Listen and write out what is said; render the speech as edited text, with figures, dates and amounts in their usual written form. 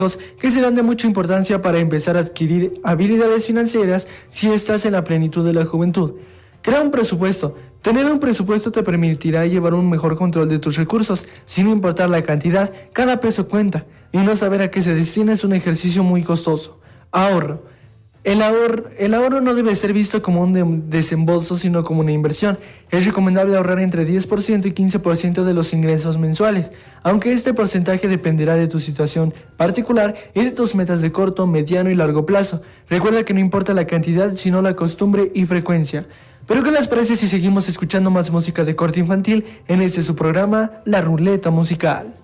que serán de mucha importancia para empezar a adquirir habilidades financieras si estás en la plenitud de la juventud. Crea un presupuesto. Tener un presupuesto te permitirá llevar un mejor control de tus recursos, sin importar la cantidad. Cada peso cuenta, y no saber a qué se destina es un ejercicio muy costoso. Ahorro. El ahorro no debe ser visto como un desembolso, sino como una inversión. Es recomendable ahorrar entre 10% y 15% de los ingresos mensuales, aunque este porcentaje dependerá de tu situación particular y de tus metas de corto, mediano y largo plazo. Recuerda que no importa la cantidad, sino la costumbre y frecuencia. Pero ¿qué les parece si seguimos escuchando más música de corte infantil en este su programa, La Ruleta Musical?